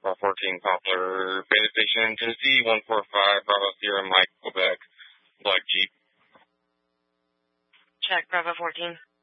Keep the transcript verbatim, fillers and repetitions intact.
Bravo fourteen, Poplar, Beta Station, Tennessee, one four five, Bravo Sierra, Mike, Quebec, Black Jeep. Check, Bravo fourteen.